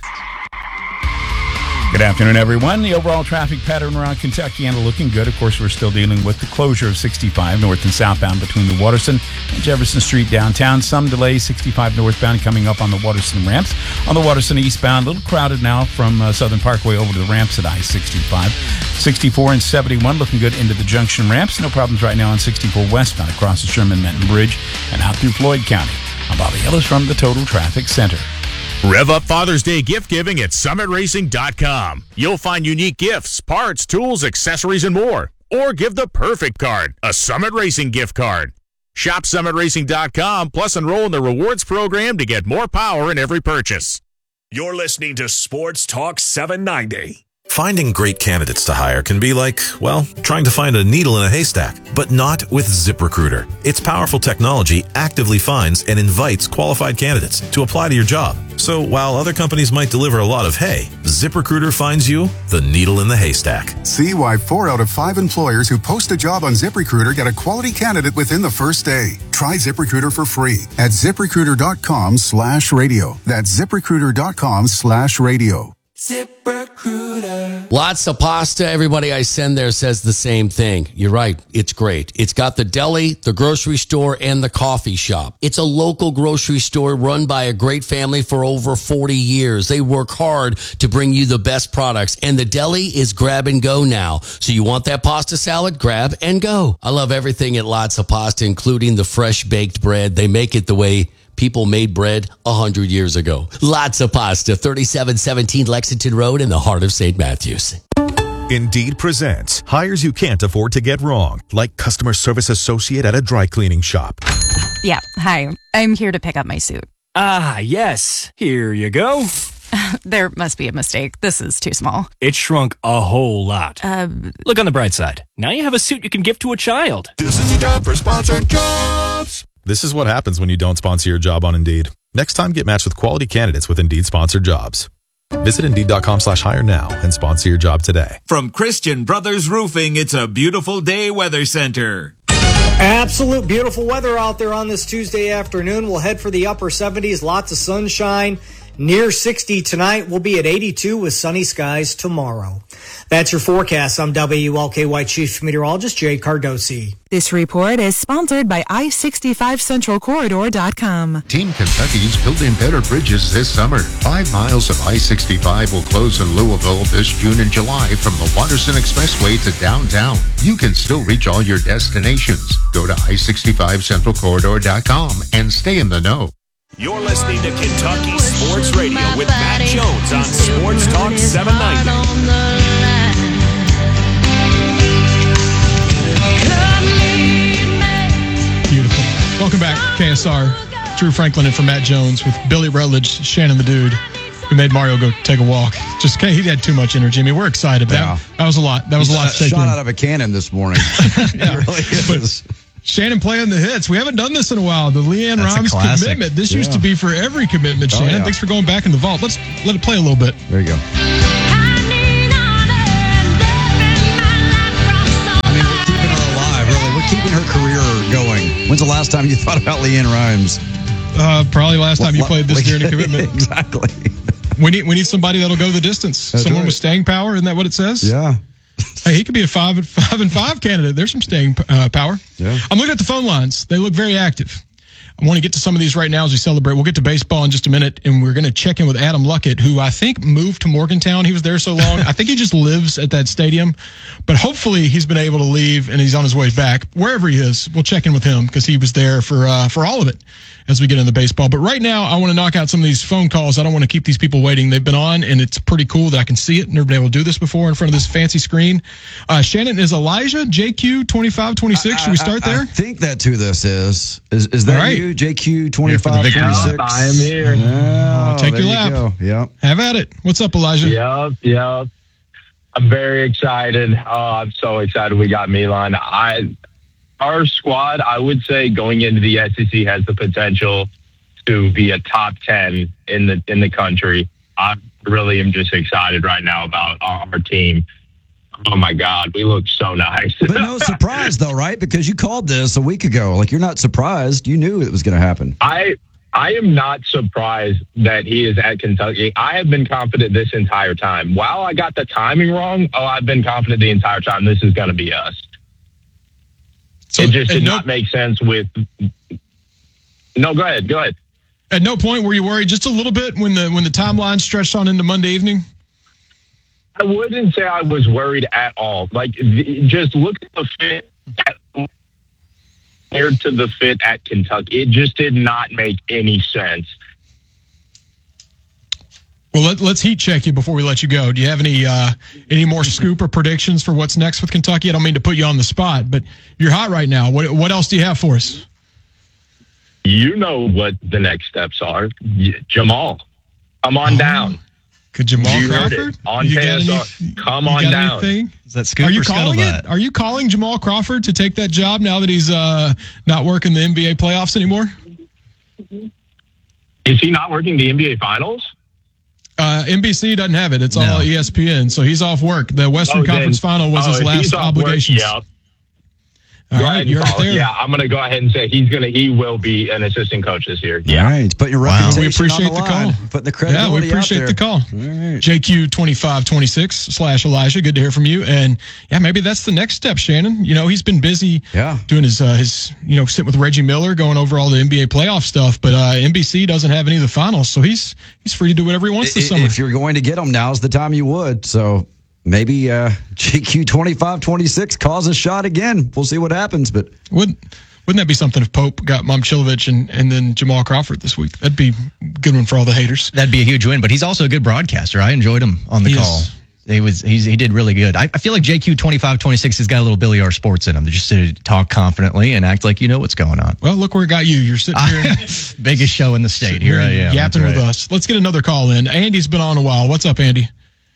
Good afternoon, everyone. The overall traffic pattern around Kentuckiana looking good. Of course, we're still dealing with the closure of 65 north and southbound between the Waterson and Jefferson Street downtown. Some delays, 65 northbound coming up on the Waterson ramps. On the Waterson eastbound, a little crowded now from Southern Parkway over to the ramps at I-65. 64 and 71 looking good into the junction ramps. No problems right now on 64 westbound across the Sherman-Menton Bridge and out through Floyd County. I'm Bobby Ellis from the Total Traffic Center. Rev up Father's Day gift giving at SummitRacing.com. You'll find unique gifts, parts, tools, accessories, and more. Or give the perfect card, a Summit Racing gift card. Shop SummitRacing.com, plus enroll in the rewards program to get more power in every purchase. You're listening to Sports Talk 790. Finding great candidates to hire can be like, well, trying to find a needle in a haystack, but not with ZipRecruiter. Its powerful technology actively finds and invites qualified candidates to apply to your job. So while other companies might deliver a lot of hay, ZipRecruiter finds you the needle in the haystack. See why 4 out of 5 employers who post a job on ZipRecruiter get a quality candidate within the first day. Try ZipRecruiter for free at ZipRecruiter.com/radio. That's ZipRecruiter.com/radio. ZipRecruiter. Lots of pasta. Everybody I send there says the same thing. You're right. It's great. It's got the deli, the grocery store, and the coffee shop. It's a local grocery store run by a great family for over 40 years. They work hard to bring you the best products, and the deli is grab and go now. So you want that pasta salad? Grab and go. I love everything at Lots of Pasta, including the fresh baked bread. They make it the way people made bread 100 years ago. Lots of Pasta, 3717 Lexington Road in the heart of St. Matthews. Indeed presents hires you can't afford to get wrong, like customer service associate at a dry cleaning shop. Yeah, hi. I'm here to pick up my suit. Ah, yes. Here you go. There must be a mistake. This is too small. It shrunk a whole lot. Look on the bright side. Now you have a suit you can give to a child. This is your job for sponsored jobs. This is what happens when you don't sponsor your job on Indeed. Next time, get matched with quality candidates with Indeed sponsored jobs. Visit Indeed.com/hire now and sponsor your job today. From Christian Brothers Roofing, it's a beautiful day weather center. Absolute beautiful weather out there on this Tuesday afternoon. We'll head for the upper 70s, lots of sunshine. Near 60 tonight. We'll be at 82 with sunny skies tomorrow. That's your forecast. I'm WLKY Chief Meteorologist Jay Cardosi. This report is sponsored by I-65CentralCorridor.com. Team Kentucky's building better bridges this summer. 5 miles of I-65 will close in Louisville this June and July from the Watterson Expressway to downtown. You can still reach all your destinations. Go to I-65CentralCorridor.com and stay in the know. You're listening to Kentucky Sports Radio with Matt Jones on Sports Talk 790. Beautiful. Welcome back, KSR. Drew Franklin and for Matt Jones with Billy Rutledge, Shannon the Dude, who made Mario go take a walk. Just he had too much energy. I mean, we're excited. That was a lot. That was a lot to take shot in. out of a cannon this morning. Yeah. It really is. Shannon playing the hits. We haven't done this in a while. The Leanne Rhymes commitment. This used to be for every commitment, Shannon. Thanks for going back in the vault. Let's let it play a little bit. There you go. Keeping her career going. When's the last time you thought about Leanne Rhymes? Probably last time you played this during a commitment. Exactly. We need somebody that'll go the distance. Someone with staying power. Isn't that what it says? Yeah. Hey, he could be a 5-5 candidate. There's some staying power. Yeah. I'm looking at the phone lines. They look very active. I want to get to some of these right now as we celebrate. We'll get to baseball in just a minute, and we're going to check in with Adam Luckett, who I think moved to Morgantown. He was there so long. I think he just lives at that stadium, but hopefully he's been able to leave and he's on his way back. Wherever he is, we'll check in with him because he was there for all of it as we get into baseball. But right now, I want to knock out some of these phone calls. I don't want to keep these people waiting. They've been on, and it's pretty cool that I can see it. Never been able to do this before in front of this fancy screen. Shannon, is Elijah JQ2526? Should we start there? I think that's who this is. Is that right. you, JQ2526? I am here. Oh, take your lap. Yep. Have at it. What's up, Elijah? Yep. I'm very excited. I'm so excited we got Milan. Our squad, I would say, going into the SEC has the potential to be a top 10 in the country. I really am just excited right now about our team. Oh my God, we look so nice. But no surprise though, right? Because you called this a week ago. Like, you're not surprised. You knew it was going to happen. I am not surprised that he is at Kentucky. I have been confident this entire time. While I got the timing wrong, I've been confident the entire time this is going to be us. So it just did not make sense with. No, go ahead. At no point were you worried just a little bit when the timeline stretched on into Monday evening? I wouldn't say I was worried at all. Like, just look at the fit compared to the fit at Kentucky. It just did not make any sense. Well, let's heat check you before we let you go. Do you have any more scoop or predictions for what's next with Kentucky? I don't mean to put you on the spot, but you're hot right now. What else do you have for us? You know what the next steps are. Jamal, come on down. Could Jamal Crawford? On KSR. Come on down. Anything? Is that scoop? Are you calling it? Are you calling Jamal Crawford to take that job now that he's not working the NBA playoffs anymore? Is he not working the NBA Finals? NBC doesn't have it. It's all ESPN, so he's off work. The Western Conference Final was his last obligation. All right, you're right there. Yeah, I'm going to go ahead and say he will be an assistant coach this year. Yeah. All right, put your reputation we appreciate on the call. Put the credibility we appreciate out the there. call. All right. JQ2526/Elijah. Good to hear from you. And maybe that's the next step, Shannon. You know, he's been busy doing his sitting with Reggie Miller, going over all the NBA playoff stuff. But NBC doesn't have any of the finals, so he's free to do whatever he wants this summer. If you're going to get him, now's the time you would. So maybe GQ2526 calls a shot again. We'll see what happens. But wouldn't that be something if Pope got Momcilovic and then Jamal Crawford this week? That'd be a good one for all the haters. That'd be a huge win. But he's also a good broadcaster. I enjoyed him on the call. He did really good. I feel like JQ2526 has got a little Billy R Sports in him. Just to talk confidently and act like you know what's going on. Well, look where it got you. You're sitting here. Biggest show in the state. Here I am. Yapping with us. Let's get another call in. Andy's been on a while. What's up, Andy?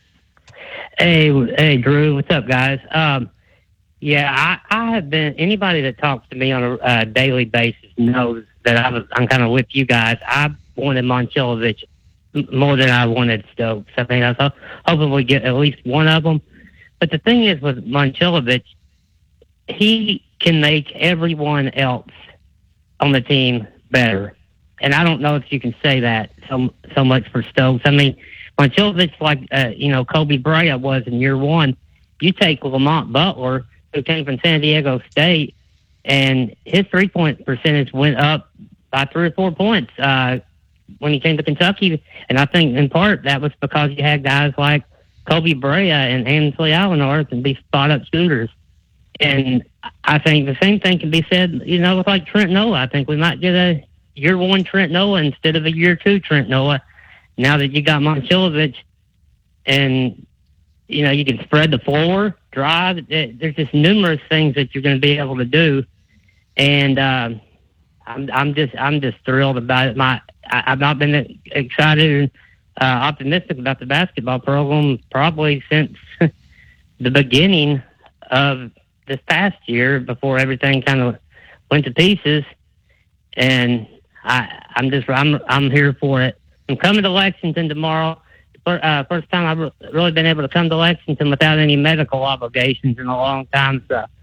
Hey, Drew. What's up, guys? I have been. Anybody that talks to me on a daily basis knows that I'm kind of with you guys. I wanted Momcilovic more than I wanted Stokes. I mean, I was hoping we get at least one of them. But the thing is with Momcilovic, he can make everyone else on the team better. and I don't know if you can say that so much for Stokes. I mean, Moncilevich, like Kobe Bryant was in year one. You take Lamont Butler, who came from San Diego State, and his 3-point percentage went up by 3 or 4 points when he came to Kentucky. And I think in part that was because you had guys like Kobe Bryant and Ansley Allenor can be spot-up shooters. And I think the same thing can be said, with like Trent Noah. I think we might get a year one Trent Noah instead of a year two Trent Noah. Now that you got Moncilevich, and you can spread the floor, drive. There's just numerous things that you're going to be able to do, and I'm just thrilled about it. I've not been excited and optimistic about the basketball program probably since the beginning of this past year, before everything kind of went to pieces, and I'm here for it. I'm coming to Lexington tomorrow. First time I've really been able to come to Lexington without any medical obligations in a long time. So